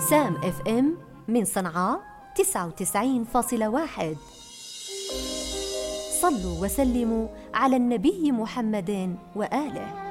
سام اف ام من صنعاء 99.1. صلوا وسلموا على النبي محمد وآله.